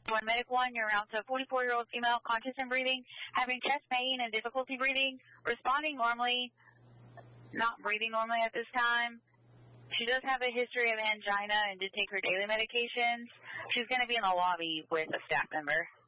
One Medic 1, you're around to a 44-year-old female, conscious and breathing, having chest pain and difficulty breathing, responding normally, not breathing normally at this time. She does have a history of angina and did take her daily medications. She's going to be in the lobby with a staff member.